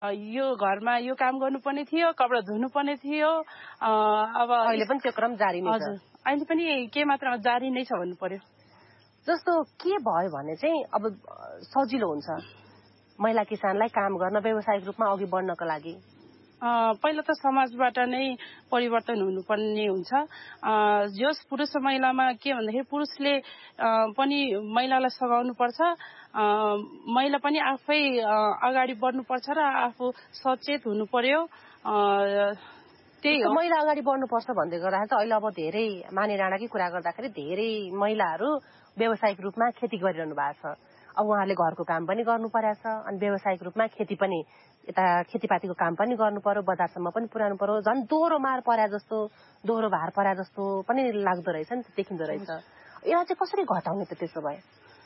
यो घरमा यो काम गर्नुपर्ने थियो, कपडा धुनुपर्ने थियो। अब अहिले पनि त्यो क्रम जारी नै छ। हजुर, अहिले पनि के मात्रामा जारी नै छ भन्नु पर्यो। जस्तो के भयो भने चाहिँ अब सजिलो हुन्छ महिला किसानलाई काम गर्न, व्यावसायिक रूपमा अघि बढ्नको लागि। पहिला त समाजबाट नै परिवर्तन हुनुपर्ने हुन्छ। जस पुरुष र महिलामा के भन्दाखेरि पुरुषले पनि महिलालाई सघाउनु पर्छ, महिला पनि आफै अगाडि बढ्नुपर्छ र आफू सचेत हुनु पर्यो। त्यही हो, महिला अगाडि बढ्नुपर्छ भन्दै गर्दा चाहिँ अहिले अब धेरै माने डाँडाकै कुरा गर्दाखेरि धेरै महिलाहरू व्यावसायिक रूपमा खेती गरिरहनु भएको छ। अब उहाँहरूले घरको काम पनि गर्नु परेछ अनि व्यावसायिक रूपमा खेती पनि यता खेतीपातीको काम पनि गर्नु पर्यो, बजारसम्म पनि पुर्याउनु पर्यो। झन् दोहोरो मार परे जस्तो, दोहोरो भार परे जस्तो पनि लाग्दो रहेछ नि, देखिँदो रहेछ। यसलाई चाहिँ कसरी घटाउने त त्यसो भए?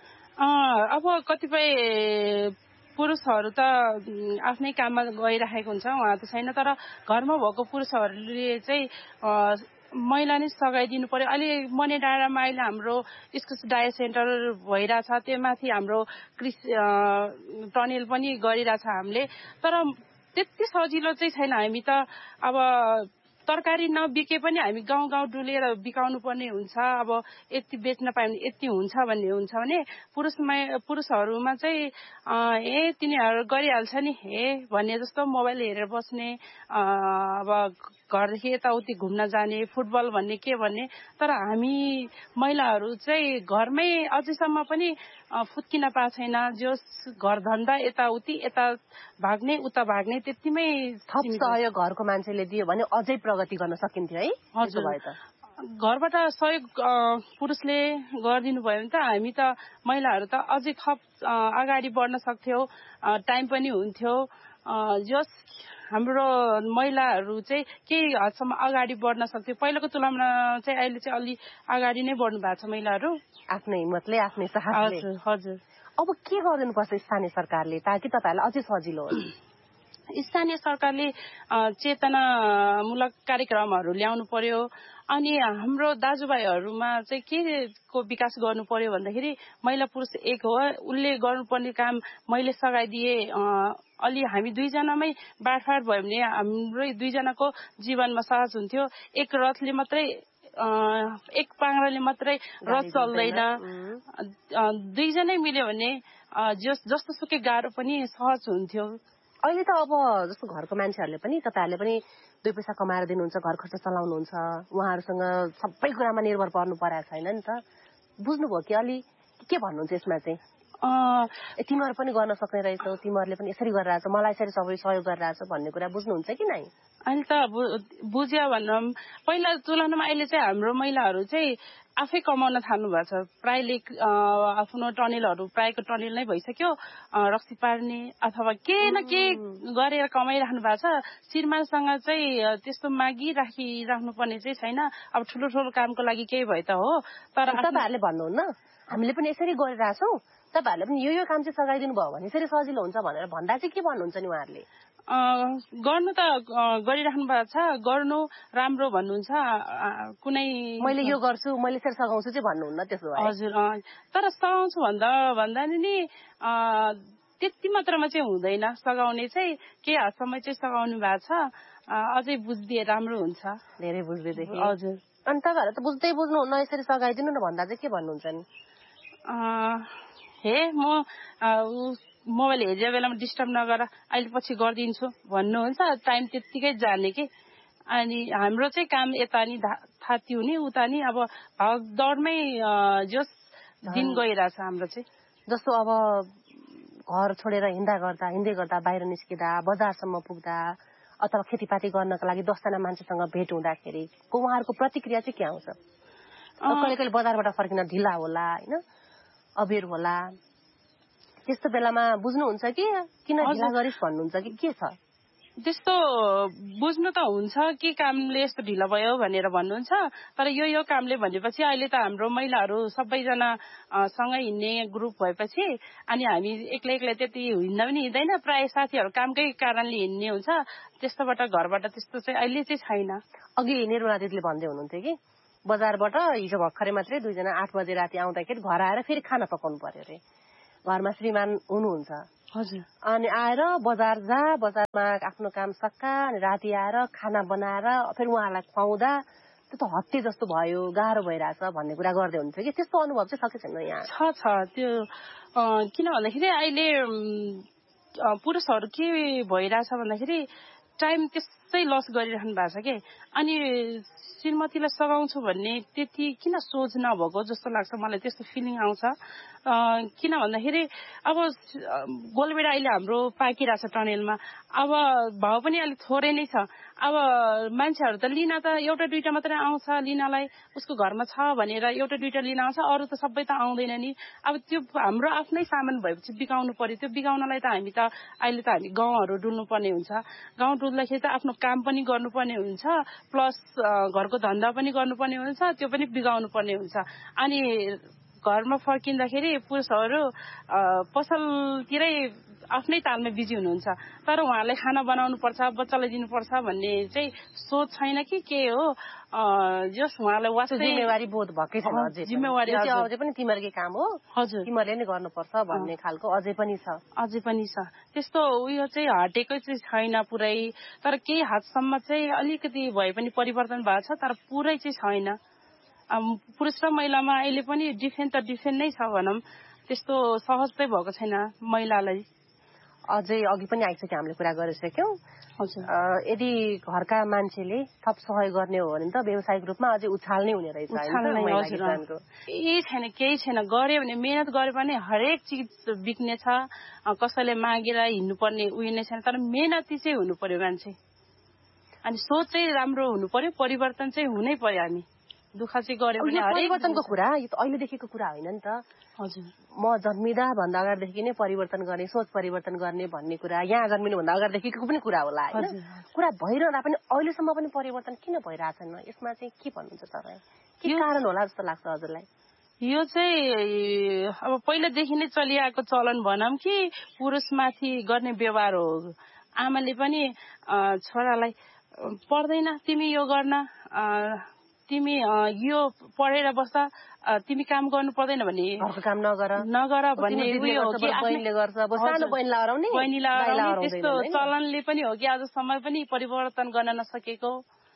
अब कतिपय पुरुषहरू त आफ्नै काममा गइरहेको हुन्छ, उहाँ त छैन। तर घरमा भएको पुरुषहरूले चाहिँ महिला नै सघाइदिनु पर्यो। अहिले मने डाँडामा अहिले हाम्रो इस्कुस डाय सेन्टर भइरहेछ, त्यो माथि हाम्रो कृषि टनेल पनि गरिरहेछ हामीले। तर त्यति सजिलो चाहिँ छैन। हामी त अब तरकारी नबिके पनि हामी गाउँ गाउँ डुलेर बिकाउनु पर्ने हुन्छ। अब यति बेच्न पायो भने यति हुन्छ भन्ने हुन्छ भने पुरुषहरूमा चाहिँ तिनीहरू गरिहाल्छ नि भन्ने जस्तो मोबाइल हेरेर बस्ने, अब घरदेखि यताउति घुम्न जाने, फुटबल भन्ने के भन्ने। तर हामी महिलाहरू चाहिँ घरमै अझैसम्म पनि फुत्किन पाएको छैन। जो घर धन्दा यताउति, यता भाग्ने उता भाग्ने, त्यतिमै थप सहयोग घरको मान्छेले दियो भने अझै प्रगति गर्न सकिन्थ्यो है। हजुर, घरबाट सहयोग पुरुषले गरिदिनु भयो भने त हामी त महिलाहरू त अझै थप अगाडि बढ्न सक्थ्यौँ, टाइम पनि हुन्थ्यो। जस हाम्रो महिलाहरू चाहिँ केही हदसम्म अगाडि बढ्न सक्थ्यो। पहिलाको तुलनामा चाहिँ अहिले चाहिँ अलि अगाडि नै बढ्नु भएको छ महिलाहरू, आफ्नै हिम्मतले, आफ्नै साहसले। हजुर। अब के गरिदिनुपर्छ स्थानीय सरकारले ताकि तपाईँहरूलाई अझै सजिलो होस्? स्थानीय सरकारले चेतनामूलक कार्यक्रमहरू ल्याउनु पर्यो। अनि हाम्रो दाजुभाइहरूमा चाहिँ के को विकास गर्नु पर्यो भन्दाखेरि महिला पुरुष एक हो, उसले गर्नुपर्ने काम मैले सघाइदिए, अलि हामी दुईजनामै बाँडफाँड भयो भने हाम्रै दुईजनाको जीवनमा सहज हुन्थ्यो। एक रथले मात्रै, एक पाङ्राले मात्रै रथ चल्दैन। दुईजनै मिल्यो भने जस्तो सुकै गाह्रो पनि सहज हुन्थ्यो। अहिले त अब जस्तो घरको मान्छेहरूले पनि, तपाईँहरूले पनि दुई पैसा कमाएर दिनुहुन्छ, घर खर्च चलाउनुहुन्छ, उहाँहरूसँग सबै कुरामा निर्भर पर्नु परेको छैन नि त। बुझ्नुभयो कि अलि के भन्नुहुन्छ यसमा चाहिँ? तिमीहरू पनि गर्न सक्ने रहेछौ, तिमीहरूले पनि यसरी गरिरहेछ, मलाई यसरी सबै सहयोग गरिरहेछ भन्ने कुरा बुझ्नुहुन्छ कि नै? अहिले त बुझ्यो भनौँ। पहिला तुलनामा अहिले चाहिँ हाम्रो महिलाहरू चाहिँ आफै कमाउन थाल्नु भएको छ। प्रायले आफ्नो टनेलहरू, प्रायको टनेल नै भइसक्यो, रक्सी पार्ने अथवा के न के गरेर कमाइराख्नु भएको छ। श्रीमानसँग चाहिँ त्यस्तो मागिराख्नु पर्ने चाहिँ छैन। अब ठुलो ठुलो कामको लागि केही भयो त हो, तर तपाईँहरूले भन्नुहुन्न हामीले पनि यसरी गरिरहेछौँ, तपाईँहरूले पनि यो काम चाहिँ सघाइदिनु भयो भने यसरी सजिलो हुन्छ भनेर भन्दा चाहिँ के भन्नुहुन्छ नि उहाँहरूले? गर्नु त गरिराख्नु भएको छ, गर्नु राम्रो भन्नुहुन्छ। कुनै मैले यो गर्छु, मैले यसरी सघाउँछु चाहिँ भन्नुहुन्न त्यसो भए? हजुर, तर सघाउँछु भन्दा नि त्यति मात्रामा चाहिँ हुँदैन। सघाउने चाहिँ केही हदसम्म चाहिँ सघाउनु भएको छ। अझै बुझिदिए राम्रो हुन्छ, धेरै बुझ्दैदेखि। हजुर। अनि तपाईँहरू त बुझ्दै बुझ्नुहुन्न, यसरी सघाइदिनु न भन्दा चाहिँ के भन्नुहुन्छ नि? म मोबाइल हेरेको बेलामा डिस्टर्ब नगर, अहिले पछि गरिदिन्छु भन्नुहुन्छ। टाइम त्यत्तिकै जाने कि। अनि हाम्रो चाहिँ काम यता नि थाती हुने, उता नि अब दौडमै जस दिन गइरहेछ हाम्रो चाहिँ। जस्तो अब घर छोडेर हिँड्दै गर्दा बाहिर निस्किँदा, बजारसम्म पुग्दा अथवा खेतीपाती गर्नको लागि 10 जना मान्छेसँग भेट हुँदाखेरि उहाँहरूको प्रतिक्रिया चाहिँ के आउँछ? कहिले कहिले बजारबाट फर्किन ढिला होला होइन, अबेर होला, त्यस्तो बेलामा बुझ्नुहुन्छ कि किन ढिला गरिस् भन्नुहुन्छ कि के छ? त्यस्तो बुझ्नु त हुन्छ कि कामले यस्तो ढिला भयो भनेर भन्नुहुन्छ। तर यो कामले भनेपछि अहिले त हाम्रो महिलाहरू सबैजना सँगै हिँड्ने ग्रुप भएपछि अनि हामी एक्लै त्यति हिँड्दा पनि हिँड्दैन, प्राय साथीहरू कामकै कारणले हिँड्ने हुन्छ। त्यस्तोबाट घरबाट त्यस्तो चाहिँ अहिले चाहिँ छैन। अघि निर्मला दिदीले भन्दै हुनुहुन्थ्यो कि बजारबाट हिजो भर्खरै मात्रै 2 जना 8 बजे राति आउँदाखेरि घर आएर फेरि खाना पकाउनु पर्यो अरे। घरमा श्रीमान हुनुहुन्छ, हजुर अनि आएर बजार जा, बजारमा आफ्नो काम सक्का, अनि राति आएर खाना बनाएर फेरि उहाँहरूलाई खुवाउँदा त्यो त हत्ते जस्तो भयो, गाह्रो भइरहेछ भन्ने कुरा गर्दै हुन्थ्यो कि त्यस्तो अनुभव चाहिँ छ कि छैन यहाँ? छ त्यो किन भन्दाखेरि अहिले पुरुषहरू के भइरहेछ भन्दाखेरि टाइम त्यस्तै लस गरिरहनु भएको छ कि अनि श्रीमतीलाई सघाउँछु भन्ने त्यति किन सोच नभएको जस्तो लाग्छ मलाई, त्यस्तो फिलिङ आउँछ। किन भन्दाखेरि अब गोलबेडा अहिले हाम्रो पाकिरहेछ टनेलमा, अब भाउ पनि अलिक थोरै नै छ। अब मान्छेहरू त लिन त एउटा दुईटा मात्रै आउँछ लिनलाई, उसको घरमा छ भनेर एउटा दुईटा लिन आउँछ, अरू त सबै त आउँदैन नि। अब त्यो हाम्रो आफ्नै सामान भएपछि बिकाउनु पर्यो, त्यो बिकाउनलाई त हामी त अहिले त हामी गाउँहरू डुल्नु पर्ने हुन्छ। गाउँ डुल्दाखेरि त आफ्नो काम पनि गर्नुपर्ने हुन्छ, प्लस घरको धन्दा पनि गर्नुपर्ने हुन्छ, त्यो पनि बिगाउनु पर्ने हुन्छ। अनि घरमा फर्किँदाखेरि पुरुषहरू पसलतिरै आफ्नै तालमा बिजी हुनुहुन्छ, तर उहाँलाई खाना बनाउनु पर्छ, बच्चालाई दिनुपर्छ भन्ने चाहिँ सोच छैन कि के हो। जस उहाँलाई वास्तै जिम्मेवारी बोध भएकै छैन, जिम्मेवारी अझै पनि तिमीहरूकै काम हो, हजुर तिमीहरूले नै गर्नुपर्छ भन्ने खालको अझै पनि छ। त्यस्तो उयो चाहिँ हटेकै चाहिँ छैन पुरै, तर केही हदसम्म चाहिँ अलिकति भए पनि परिवर्तन भएको छ, तर पुरै चाहिँ छैन। पुरुष र महिलामा अहिले पनि डिफेन्ट नै छ भनौँ, त्यस्तो सहज चाहिँ भएको छैन महिलालाई। अझै अघि पनि आइसक्यो, हामीले कुरा गरिसक्यौँ। यदि घरका मान्छेले थप सहयोग गर्ने हो भने त व्यावसायिक रूपमा अझै उछाल नै हुने रहेछ। केही छैन, गऱ्यो भने मेहनत गरे पनि हरेक चिज बिक्ने छ, कसैले मागेर हिँड्नुपर्ने उयो नै छैन, तर मेहनती चाहिँ हुनु पर्यो मान्छे, अनि सोच चाहिँ राम्रो हुनु पर्यो, परिवर्तन चाहिँ हुनै पर्यो। हामी दुःख चाहिँ गऱ्यो भने परिवर्तनको कुरा यो त अहिलेदेखिको कुरा होइन नि त। हजुर, म जन्मिँदा भन्दा अगाडिदेखि नै परिवर्तन गर्ने, सोच परिवर्तन गर्ने भन्ने कुरा यहाँ जन्मिनुभन्दा अगाडिदेखिको पनि कुरा होला होइन। कुरा भइरहँदा पनि अहिलेसम्म पनि परिवर्तन किन भइरहेको छैन, यसमा चाहिँ के भन्नुहुन्छ तपाईँ? के कारण होला जस्तो लाग्छ हजुरलाई? यो चाहिँ अब पहिलादेखि नै चलिआएको चलन भनौँ कि पुरुषमाथि गर्ने व्यवहार हो। आमाले पनि छोरालाई पर्दैन तिमी यो गर्न, तिमी यो पढेर बस्छ, तिमी काम गर्नु पर्दैन भने घरको काम नगर भन्ने उयो हो कि बहिनीलाई त्यस्तो चलनले पनि हो कि आजसम्म पनि परिवर्तन गर्न नसकेको।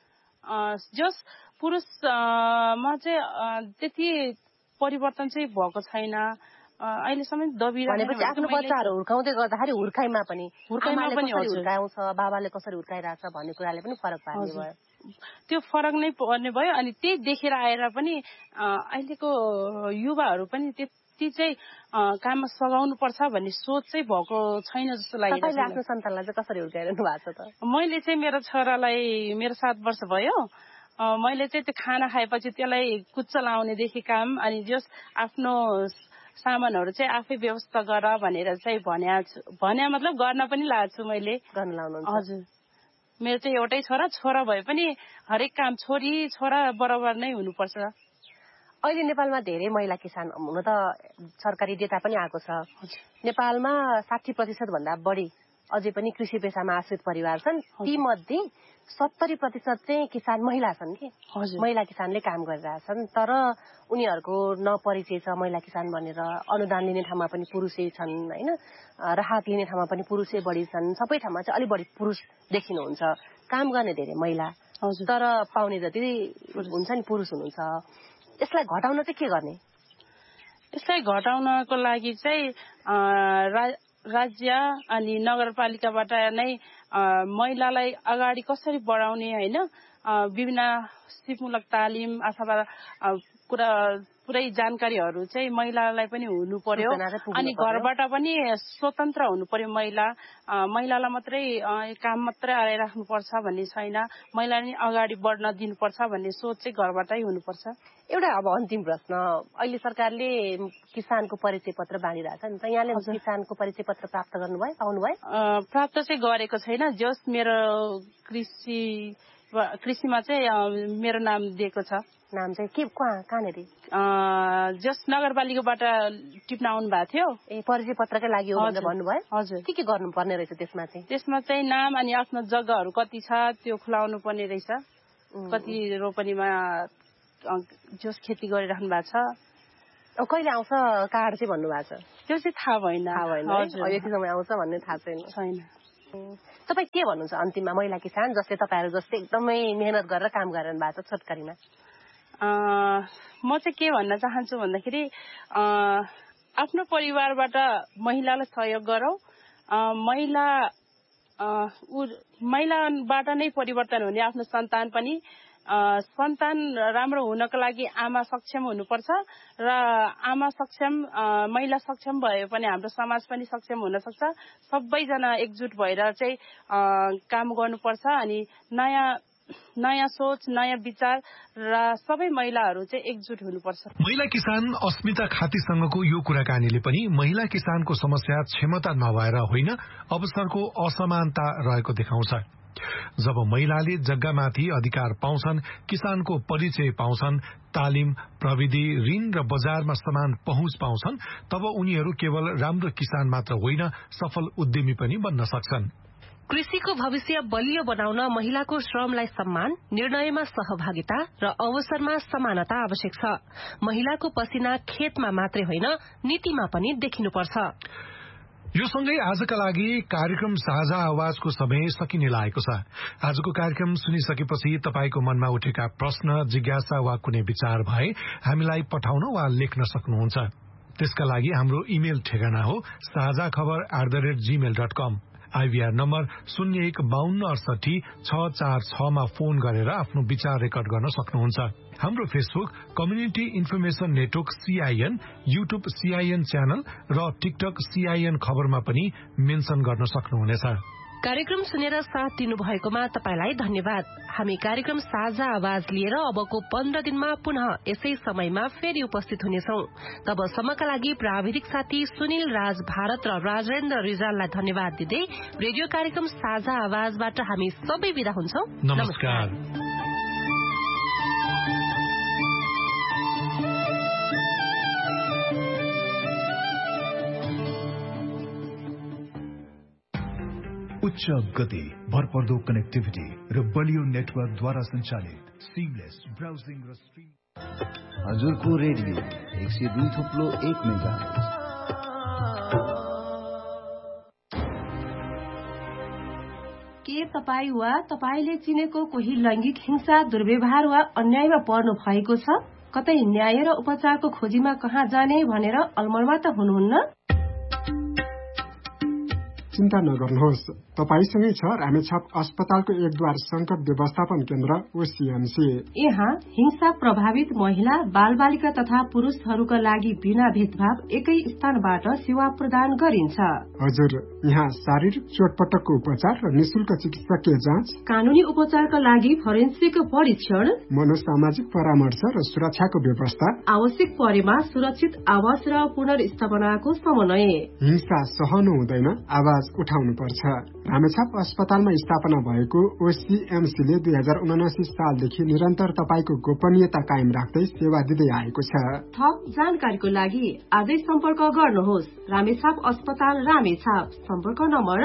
जस पुरुषमा चाहिँ त्यति परिवर्तन चाहिँ भएको छैन अहिलेसम्म दबिरहेको छ। आफ्नो बच्चाहरू हुर्काउँदै गर्दाखेरि हुर्काइमा पनि हुर्काउँछ, बाबाले कसरी हुर्काइरहेछ भन्ने कुराले पनि फरक पार्ने भयो। त्यो फरक नै पर्ने भयो। अनि त्यही देखेर आएर पनि अहिलेको युवाहरू पनि त्यति चाहिँ काममा सघाउनु पर्छ भन्ने सोच चाहिँ भएको छैन जस्तो लाग्छ। आफ्नो सन्तानलाई चाहिँ कसरी हुर्काइरहनु भएको छ त? मैले चाहिँ मेरो छोरालाई, मेरो 7 वर्ष भयो, मैले चाहिँ त्यो खाना खाएपछि त्यसलाई कुच्चो लाउनेदेखि काम, अनि जस आफ्नो सामानहरू चाहिँ आफै व्यवस्था गर भनेर चाहिँ भने मतलब गर्न पनि लाग्छु मैले। गर्न लाउनु? हजुर, मेरो चाहिँ एउटै छोरा भए पनि हरेक काम छोरी छोरा बराबर नै हुनुपर्छ। अहिले नेपालमा धेरै महिला किसान, हुन त सरकारी डेटा पनि आएको छ, नेपालमा 60% भन्दा बढी अझै पनि कृषि पेसामा आश्रित परिवार छन्। ती मध्ये 70% चाहिँ किसान महिला छन् कि महिला किसानले काम गरिरहेछन्, तर उनीहरूको नपरिचय छ महिला किसान भनेर। अनुदान लिने ठाउँमा पनि पुरुषै छन् होइन, राहत लिने ठाउँमा पनि पुरुषै बढी छन्, सबै ठाउँमा चाहिँ अलिक बढी पुरुष देखिनुहुन्छ। काम गर्ने धेरै महिला, तर पाउने जति हुन्छ नि पुरुष हुनुहुन्छ। यसलाई घटाउन चाहिँ के गर्ने? यसलाई घटाउनको लागि चाहिँ राज्य अनि नगरपालिकाबाट नै महिलालाई अगाडि कसरी बढाउने होइन, विभिन्न सिपमूलक तालिम अथवा पुरै जानकारीहरू चाहिँ महिलालाई पनि हुनु पर्यो। अनि घरबाट पनि स्वतन्त्र हुनु पर्यो। महिलालाई मात्रै काम मात्रै आइराख्नु पर्छ भन्ने छैन, महिलाले नि अगाडि बढ्न दिनुपर्छ भन्ने सोच चाहिँ घरबाटै हुनुपर्छ। एउटा अब अन्तिम प्रश्न, अहिले सरकारले किसानको परिचय पत्र बाँडिरहेछ नि त, यहाँले किसानको परिचय पत्र प्राप्त गर्नुभयो, पाउनुभयो? प्राप्त चाहिँ गरेको छैन। जस मेरो कृषिमा चाहिँ मेरो नाम दिएको छ। नाम चाहिँ के कहाँनिर? जस नगरपालिकाबाट टिप्न आउनु भएको थियो। परिचय पत्रकै लागि हो भनेर भन्नुभयो? हजुर। के गर्नुपर्ने रहेछ त्यसमा चाहिँ? त्यसमा चाहिँ नाम अनि आफ्नो जग्गाहरू कति छ त्यो खुलाउनु पर्ने रहेछ, कति रोपनीमा जस खेती गरिराख्नु भएको छ कहिले आउँछ कार्ड चाहिँ भन्नुभएको छ? त्यो चाहिँ थाहा भएन। यति समय आउँछ भन्ने थाहा छैन। तपाईँ के भन्नुहुन्छ अन्तिममा महिला किसान जसले तपाईँहरू जस्तै एकदमै मेहनत गरेर काम गरिरहनु भएको छ छोटकरीमा? म चाहिँ के भन्न चाहन्छु भन्दाखेरि आफ्नो परिवारबाट महिलालाई सहयोग गरौँ। महिलाबाट नै परिवर्तन हुने आफ्नो सन्तान पनि। सन्तान राम्रो हुनको लागि आमा सक्षम हुनुपर्छ र आमा सक्षम महिला सक्षम भए पनि हाम्रो समाज पनि सक्षम हुन सक्छ। सबैजना एकजुट भएर चाहिँ काम गर्नुपर्छ अनि नयाँ सोच नयाँ विचार र सबै महिलाहरू चाहिँ एकजुट हुनुपर्छ। महिला किसान अस्मिता खातीसँगको यो कुराकानीले पनि महिला किसानको समस्या क्षमता नभएर होइन अवसरको असमानता रहेको देखाउँछ। जब महिलाले जग्गामाथि अधिकार पाउँछन्, किसानको परिचय पाउँछन्, तालिम, प्रविधि, ऋण र बजारमा समान पहुँच पाउँछन्, तब उनीहरू केवल राम्रो किसान मात्र होइन सफल उद्यमी पनि बन्न सक्छन्। कृषिको भविष्य बलियो बनाउन महिलाको श्रमलाई सम्मान, निर्णयमा सहभागिता र अवसरमा समानता आवश्यक छ। महिलाको पसिना खेतमा मात्रै होइन नीतिमा पनि देखिनुपर्छ। यो सँगै आजका लागि कार्यक्रम साझा आवाजको समय सकिने लागेको छ। आजको कार्यक्रम सुनिसकेपछि तपाईको मनमा उठेका प्रश्न, जिज्ञासा वा कुनै विचार भए हामीलाई पठाउन वा लेख्न सक्नुहुन्छ। त्यसका लागि हाम्रो इमेल ठेगाना हो sazakhbar@gmail.com। आइभीआर नम्बर 0152686646 मा फोन गरेर आफ्नो विचार रेकर्ड गर्न सक्नुहुन्छ। हाम्रो Facebook community information network CIN, YouTube CIN channel र टिकटक CIN खबरमा पनि मेन्सन गर्न सक्नुहुनेछ। कार्यक्रम सुनेर साथ दिनुभएकोमा तपाईलाई धन्यवाद। हामी कार्यक्रम साझा आवाज लिएर अबको 15 दिनमा पुनः यसै समयमा फेरि उपस्थित हुनेछौं। तबसम्मका लागि प्राविधिक साथी सुनिल राज भारत र राजेन्द्र रिजाललाई धन्यवाद दिँदै रेडियो कार्यक्रम साझा आवाजबाट हामी सबै बिदा हुन्छौं। नमस्कार। उच्च गति, भरपर्दो कनेक्टिभिटी र बलियो नेटवर्कद्वारा सञ्चालित सिमलेस ब्राउजिङ र स्ट्रिम हजुरको रेडियो 102.1 मेगाहर्ज। के तपाईँ वा तपाईले चिनेको कोही लैंगिक हिंसा, दुर्व्यवहार वा अन्यायमा पर्नु भएको छ? कतै न्याय र उपचारको खोजीमा कहाँ जाने भनेर अलमलमा त हुनुहुन्न? चिन्ता नगर्नुहोस्, तपाईसँगै छ रामेछाप अस्पतालको एकद्वार संकट व्यवस्थापन केन्द्र OCMC। यहाँ हिंसा प्रभावित महिला, बालबालिका तथा पुरुषहरूका लागि बिना भेदभाव एकै स्थानबाट सेवा प्रदान गरिन्छ। हजुर, यहाँ शारीरिक चोटपटकको उपचार र निशुल्क चिकित्सकीय जाँच, कानूनी उपचारका लागि फोरेन्सिक परीक्षण, मनोसामाजिक परामर्श र सुरक्षाको व्यवस्था, आवश्यक परेमा सुरक्षित आवास र पुनर्स्थापनाको समन्वय। हिंसा सहनु हुँदैन, आवाज उठाउनु पर्छ। रामेछाप अस्पतालमा स्थापना भएको OCMC ले 2079 सालदेखि निरन्तर तपाईको गोपनीयता कायम राख्दै सेवा दिँदै आएको छ। थप जानकारीको लागि आजै सम्पर्क गर्नुहोस्। रामेछाप अस्पताल रामेछाप। सम्पर्क नम्बर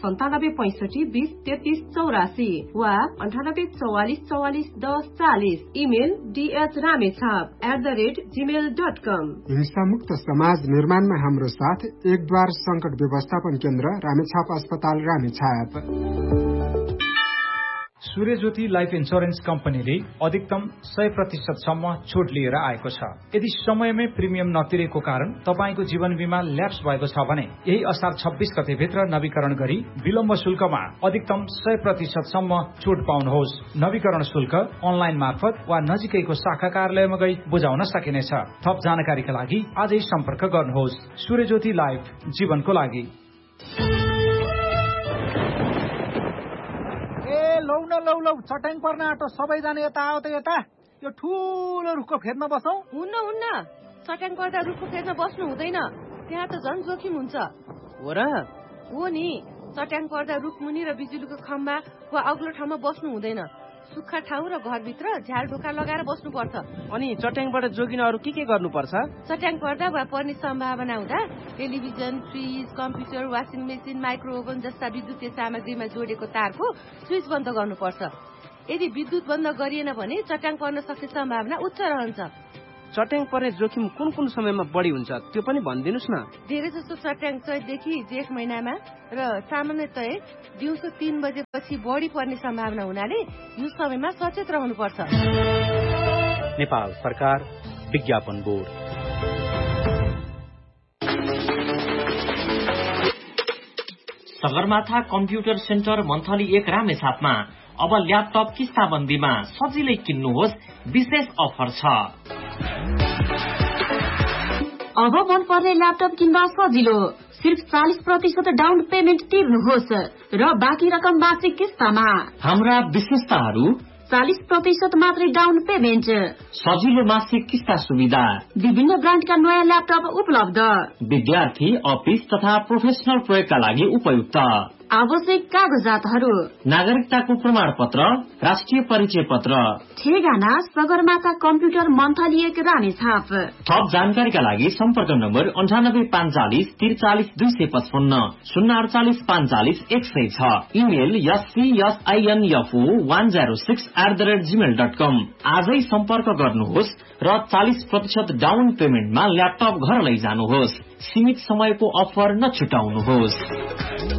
9765203384 वा 9844441040। Email dhramechap@gmail.com। हिंसामुक्त समाज निर्माणमा हाम्रो साथ एकद्वार संकट व्यवस्थापन केन्द्र रामेछाप अस्पताल रामेछाप। सूर्यज्योति लाइफ इन्स्योरेन्स कम्पनीले अधिकतम 100% सम्म छुट लिएर आएको छ। यदि समयमै प्रिमियम नतिरेको कारण तपाईको जीवन बीमा ल्याप्स भएको छ भने यही असार 26 गते भित्र नवीकरण गरी विलम्ब शुल्कमा अधिकतम 100% सम्म छुट पाउनुहोस्। नवीकरण शुल्क अनलाइन मार्फत वा नजिकैको शाखा कार्यालयमा गई बुझाउन सकिनेछ। थप जानकारीका लागि आजै सम्पर्क गर्नुहोस्। सूर्यज्योति लाइफ, जीवनको लागि। लौ चट्याङ पर्न आँटो, सबैजना यता आओ त यता। यो ठुलो रुखको फेदमा बसौँ। हुन्न, चट्याङ पर्दा रुखको फेदमा बस्नु हुँदैन, त्यहाँ त झन् जोखिम हुन्छ। हो र? हो नि, चट्याङ पर्दा रुख मुनि र बिजुलीको खम्बा वा अग्लो ठाउँमा बस्नु हुँदैन। सुक्खा ठाउँ र घरभित्र झ्याल ढोका लगाएर बस्नुपर्छ। अनि चट्याङबाट जोगिन अरू के गर्नुपर्छ? चट्याङ पर्दा वा पर्ने सम्भावना हुँदा television, fridge, computer, washing machine, micro oven जस्ता विद्युतीय सामग्रीमा जोडेको तारको स्विच बन्द गर्नुपर्छ। यदि विद्युत बन्द गरिएन भने चट्याङ पर्न सक्ने सम्भावना उच्च रहन्छ। चट्याङ पर्ने जोखिम कुन कुन समयमा बढी हुन्छ त्यो पनि भनिदिनुस् न। धेरै जस्तो चट्याङ चैतदेखि जेठ महिनामा र सामान्यतया दिउँसो 3 बजेपछि बढी पर्ने सम्भावना हुनाले यो समयमा सचेत रहनुपर्छ। नेपाल सरकार विज्ञापन board. Sagarmatha computer centre monthly 1 रामेछापमा अब ल्यापटप किस्ताबन्दीमा सजिलै किन्नुहोस्, विशेष अफर छ। अब मन पर्ने ल्यापटप किन्दा सजिलो, सिर्फ 40% डाउन पेमेन्ट तिर्नुहोस् र बाँकी रकम मासिक किस्तामा। हाम्रा विशेषताहरू: 40% मात्रै डाउन पेमेन्ट, सजिलो मासिक किस्ता सुविधा, विभिन्न ब्रान्डका नयाँ ल्यापटप उपलब्ध, विद्यार्थी, अफिस तथा प्रोफेसनल प्रयोगका लागि उपयुक्त, आवश्यक कागजातहरू: नागरिकताको प्रमाण पत्र, राष्ट्रिय परिचय पत्र। ठेगाना सगरमाथा कम्प्युटर मन्थली 1 रामेछाप। थप जानकारीका लागि सम्पर्क नम्बर 9845 43 255 048 45 106। Email scsinfo106@gmail.com। आजै सम्पर्क गर्नुहोस् र 40% डाउन पेमेन्टमा ल्यापटप घर लैजानुहोस्। सीमित समयको अफर नछुटाउनुहोस्।